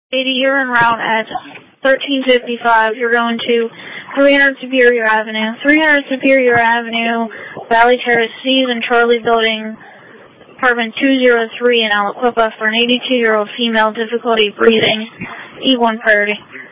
80, you're en route at 1355. You're going to 300 Superior Avenue. 300 Superior Avenue, Valley Terrace, C's and Charlie Building, apartment 203 in Aliquippa for an 82-year-old female, difficulty breathing, E1 priority.